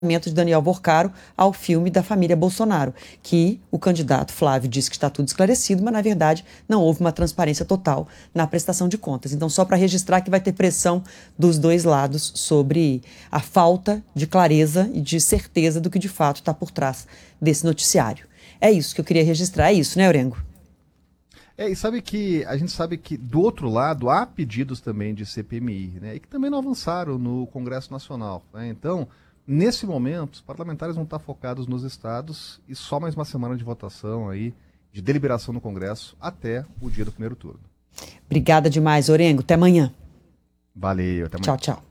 de Daniel Borcaro ao filme da família Bolsonaro, que o candidato Flávio diz que está tudo esclarecido, mas na verdade não houve uma transparência total na prestação de contas. Então, só para registrar que vai ter pressão dos dois lados sobre a falta de clareza e de certeza do que de fato está por trás desse noticiário. É isso que eu queria registrar, é isso, né, Orengo? E sabe que a gente sabe que do outro lado há pedidos também de CPMI, né, e que também não avançaram no Congresso Nacional, né? Então, nesse momento, os parlamentares vão estar focados nos estados e só mais uma semana de votação aí, de deliberação no Congresso até o dia do primeiro turno. Obrigada demais, Orengo. Até amanhã. Valeu, até amanhã. Tchau, tchau.